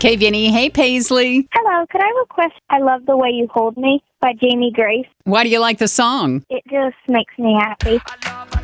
Okay, Vinny. Hey, Paisley. Hello, could I request I Love the Way You Hold Me by Jamie Grace? Why do you like the song? It just makes me happy.